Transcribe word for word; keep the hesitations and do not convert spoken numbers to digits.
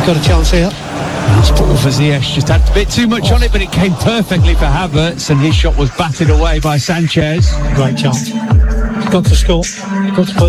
We've got a chance here. That's ball for Ziyech, just had a bit too much on it, but it came perfectly for Havertz, and his shot was batted away by Sanchez. Great chance. Got to score. Got to put